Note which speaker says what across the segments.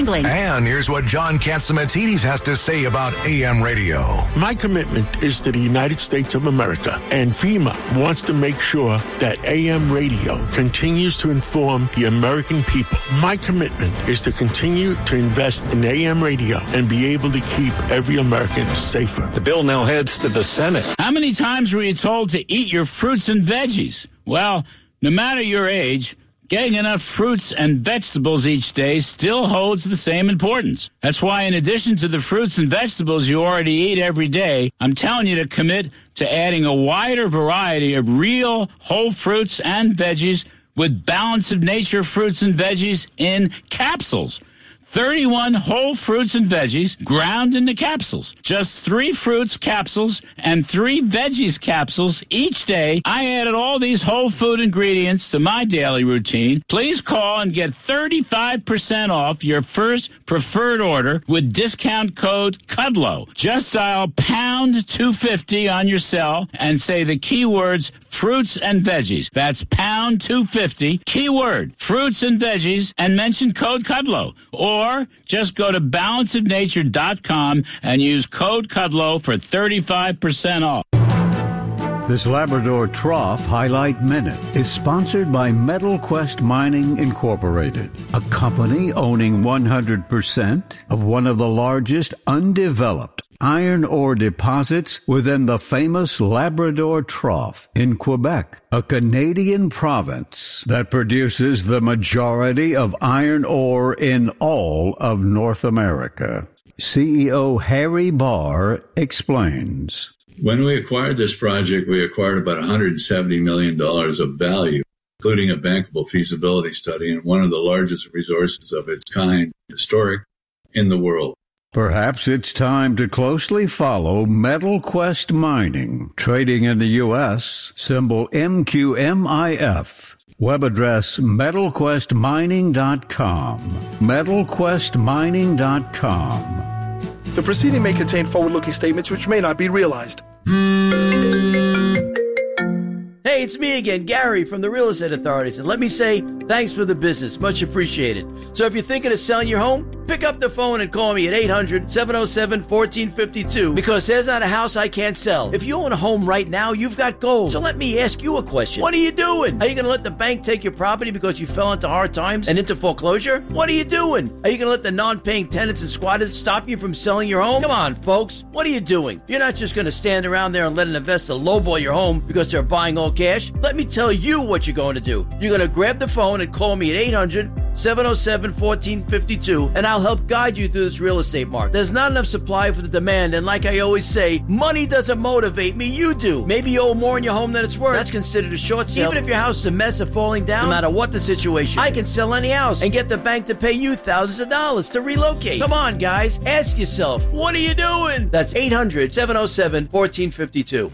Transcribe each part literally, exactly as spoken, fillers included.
Speaker 1: And here's what John Catsimatidis has to say about A M radio.
Speaker 2: My commitment is to the United States of America, and FEMA wants to make sure that A M radio continues to inform the American people. My commitment is to continue to invest in A M radio and be able to keep every American safer.
Speaker 3: The bill now heads to the Senate.
Speaker 4: How many times were you told to eat your fruits and veggies? Well, no matter your age, getting enough fruits and vegetables each day still holds the same importance. That's why in addition to the fruits and vegetables you already eat every day, I'm telling you to commit to adding a wider variety of real whole fruits and veggies with Balance of Nature fruits and veggies in capsules. thirty-one whole fruits and veggies ground into capsules. Just three fruits capsules and three veggies capsules each day. I added all these whole food ingredients to my daily routine. Please call and get thirty-five percent off your first preferred order with discount code CUDLOW. Just dial pound two fifty on your cell and say the keywords fruits and veggies. That's pound two fifty, keyword fruits and veggies, and mention code CUDLOW. Or Or just go to balance of nature dot com and use code CUDLOW for thirty-five percent off.
Speaker 5: This Labrador Trough Highlight Minute is sponsored by Metal Quest Mining Incorporated, a company owning one hundred percent of one of the largest undeveloped iron ore deposits within the famous Labrador Trough in Quebec, a Canadian province that produces the majority of iron ore in all of North America. C E O Harry Barr explains.
Speaker 6: When we acquired this project, we acquired about one hundred seventy million dollars of value, including a bankable feasibility study and one of the largest resources of its kind, historic, in the world.
Speaker 5: Perhaps it's time to closely follow Metal Quest Mining, trading in the U S, symbol M Q M I F. Web address metal quest mining dot com. metal quest mining dot com.
Speaker 7: The proceeding may contain forward-looking statements which may not be realized.
Speaker 8: Hey, it's me again, Gary from the Real Estate Authorities, and let me say thanks for the business. Much appreciated. So if you're thinking of selling your home, pick up the phone and call me at eight hundred, seven oh seven, one four five two because there's not a house I can't sell. If you own a home right now, you've got gold. So let me ask you a question. What are you doing? Are you going to let the bank take your property because you fell into hard times and into foreclosure? What are you doing? Are you going to let the non-paying tenants and squatters stop you from selling your home? Come on, folks. What are you doing? You're not just going to stand around there and let an investor lowball your home because they're buying all cash. Let me tell you what you're going to do. You're going to grab the phone and call me at eight hundred, seven oh seven, one four five two, and I'll help guide you through this real estate market. There's not enough supply for the demand, and like I always say, money doesn't motivate me, you do. Maybe you owe more in your home than it's worth. That's considered a short sale. Even if your house is a mess or falling down, no matter what the situation, I can sell any house and get the bank to pay you thousands of dollars to relocate. Come on, guys. Ask yourself, what are you doing? That's eight hundred, seven oh seven, one four five two.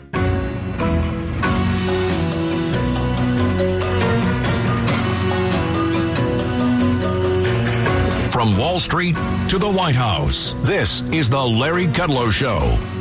Speaker 1: From Wall Street to the White House, this is the Larry Kudlow Show.